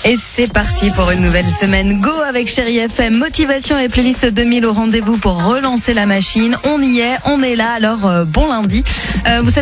Et c'est parti pour une nouvelle semaine Go avec Chérie FM. Motivation et playlist 2000 au rendez-vous pour relancer la machine. On y est, on est là, alors bon lundi. Vous savez